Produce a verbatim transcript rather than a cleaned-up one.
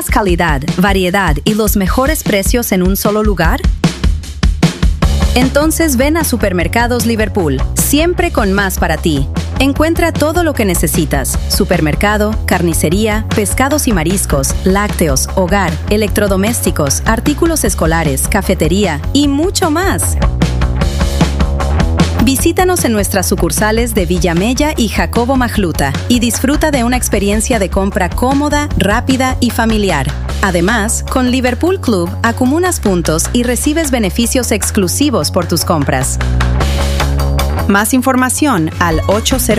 ¿Buscas calidad, variedad y los mejores precios en un solo lugar? Entonces ven a Supermercados Liverpool, siempre con más para ti. Encuentra todo lo que necesitas: supermercado, carnicería, pescados y mariscos, lácteos, hogar, electrodomésticos, artículos escolares, cafetería y mucho más. Visítanos en nuestras sucursales de Villamella y Jacobo Majluta y disfruta de una experiencia de compra cómoda, rápida y familiar. Además, con Liverpool Club acumulas puntos y recibes beneficios exclusivos por tus compras. Más información al ocho cero